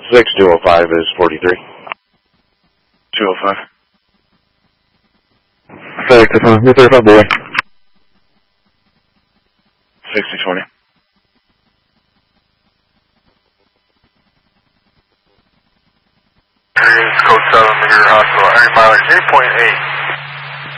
6205 is 43. 205. FedEx, this one. You're 35 boy. 6020. Code 7, your hospital. Area mileage 8.8.